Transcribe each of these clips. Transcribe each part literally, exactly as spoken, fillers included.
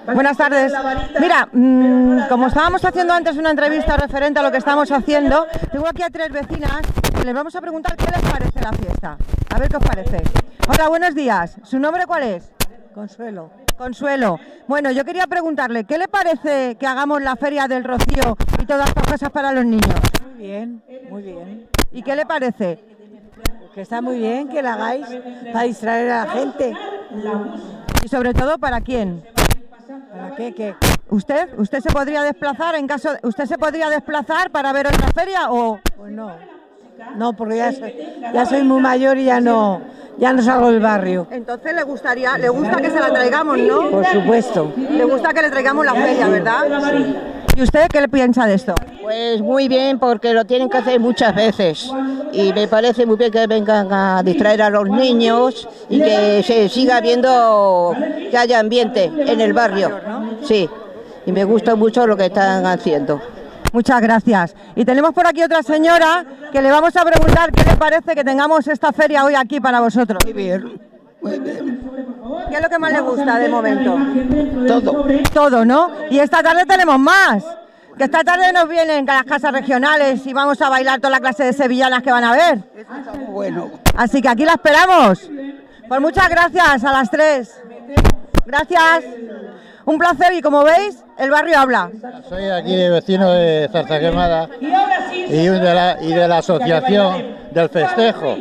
Buenas tardes. Mira, mmm, como estábamos haciendo antes una entrevista referente a lo que estamos haciendo, tengo aquí a tres vecinas y les vamos a preguntar qué les parece la fiesta. A ver qué os parece. Hola, buenos días. ¿Su nombre cuál es? Consuelo. Consuelo. Bueno, yo quería preguntarle, ¿qué le parece que hagamos la Feria del Rocío y todas estas cosas para los niños? Muy bien, muy bien. ¿Y qué le parece? Que está muy bien que la hagáis para distraer a la gente. Y sobre todo, ¿para quién? ¿Para qué? ¿Qué? ¿Usted? ¿Usted se podría desplazar en caso de, ¿Usted se podría desplazar para ver otra feria o...? Pues no. No, porque ya soy, ya soy muy mayor y ya no, ya no salgo del barrio. Entonces le gustaría, le gusta que se la traigamos, ¿no? Por supuesto. Le gusta que le traigamos la feria, ¿verdad? Sí. ¿Y usted qué le piensa de esto? Pues muy bien, porque lo tienen que hacer muchas veces y me parece muy bien que vengan a distraer a los niños y que se siga viendo que haya ambiente en el barrio. Sí, y me gusta mucho lo que están haciendo. Muchas gracias. Y tenemos por aquí otra señora que le vamos a preguntar qué le parece que tengamos esta feria hoy aquí para vosotros. Muy bien, muy bien. ¿Qué es lo que más le gusta de momento? Todo. Todo, ¿no? Y esta tarde tenemos más. Que esta tarde nos vienen a las casas regionales y vamos a bailar toda la clase de sevillanas que van a ver. Eso está muy bueno. Así que aquí la esperamos. Pues muchas gracias a las tres. Gracias. Un placer y como veis, el barrio habla. Soy aquí de vecino de Zarza Quemada y de la, y de la asociación del festejo.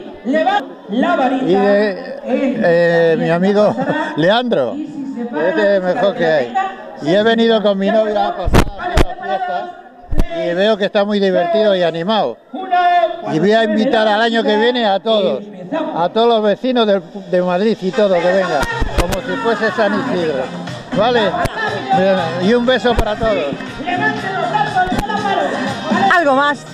Y de eh, mi amigo Leandro, este es mejor que hay. Y he venido con mi novia a pasar aquí la fiesta y veo que está muy divertido y animado. Y voy a invitar al año que viene a todos, a todos los vecinos de, de Madrid y todo que vengan, como si fuese San Isidro. ¿Vale? Y un beso para todos. Algo más.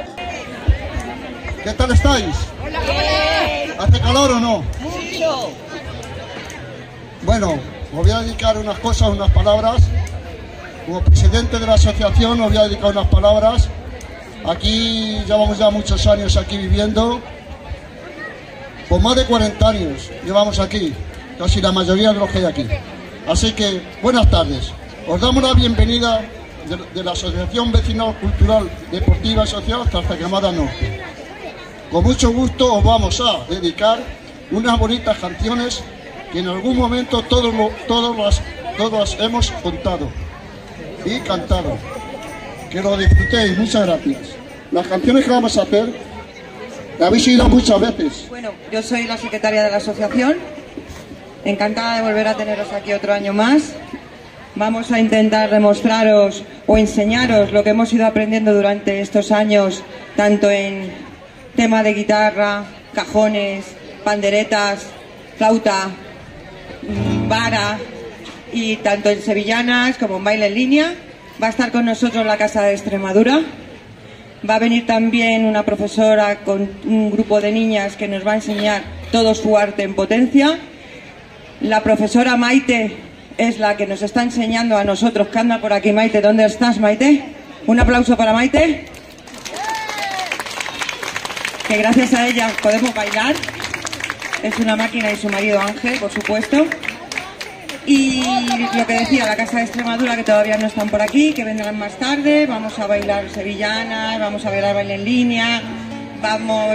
¿Qué tal estáis? ¿Hace calor o no? Mucho. Bueno, os voy a dedicar unas cosas, unas palabras. Como presidente de la asociación os voy a dedicar unas palabras. Aquí llevamos ya muchos años aquí viviendo. Por más de cuarenta años llevamos aquí, casi la mayoría de los que hay aquí. Así que, buenas tardes. Os damos la bienvenida de, de la Asociación Vecinal Cultural Deportiva y Social Zarza Quemada Norte. Con mucho gusto os vamos a dedicar unas bonitas canciones que en algún momento todos, lo, todos, las, todos las hemos contado y cantado. Que lo disfrutéis. Muchas gracias. Las canciones que vamos a hacer las habéis oído muchas veces. Bueno, yo soy la secretaria de la asociación. Encantada de volver a teneros aquí otro año más. Vamos a intentar demostraros o enseñaros lo que hemos ido aprendiendo durante estos años, tanto en tema de guitarra, cajones, panderetas, flauta, vara, y tanto en sevillanas como en baile en línea. Va a estar con nosotros la Casa de Extremadura. Va a venir también una profesora con un grupo de niñas que nos va a enseñar todo su arte en potencia. La profesora Maite es la que nos está enseñando a nosotros, que anda por aquí. Maite, ¿dónde estás, Maite? Un aplauso para Maite. Que gracias a ella podemos bailar. Es una máquina, y su marido Ángel, por supuesto. Y lo que decía, la Casa de Extremadura, que todavía no están por aquí, que vendrán más tarde. Vamos a bailar sevillanas, vamos a bailar baile en línea, vamos